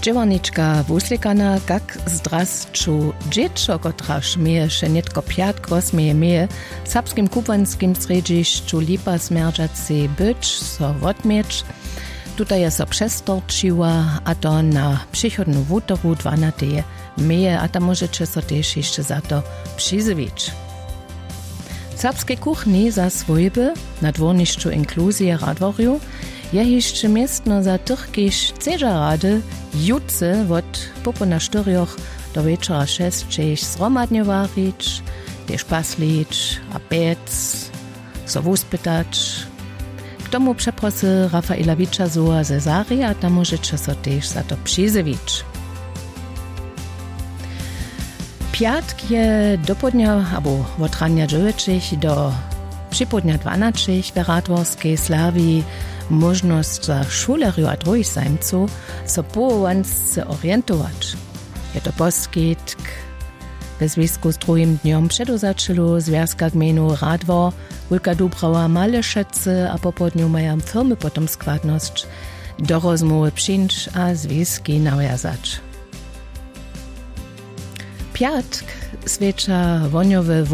Dźěłarnička wuslikana, kak zdrasću dźěćo, kotraž meje še netko pjatko smeje meje, w serbskim kupanskim središću Lipa smerdžacej byč, so wotmieć. Tutaj je so přestorčiła, a to na přichodnu wutoru 12. meje, a tam możecie so też jeszcze za to przyzywić. W serbskiej kuchni za swojby na dwornišću inkluzije Radworju je jeszcze miestno za tych, kiż ceža rady jutce od popona 4 do wieczora 6 cześć zromadnie warić, też paslić, a piec, so wuspytać. K tomu przeprosy Rafaela Wiczazowa ze Zari, a tam możecie so też za to przyzywić. Piatk je do podnia, albo od rania 9 do przypodnia 12 w Radworskiej Slawii możność za šulerju a drugich zajmców so połowans se orientować. Je to poskitk we związku z drugim dniom przedozaczylu Związka Gminu Radwor, Wólka Dubrała Malešece, a po południu mają firmy potom składność do rozmowy przyjść a związki nawiązać. Piatk świecza woniowy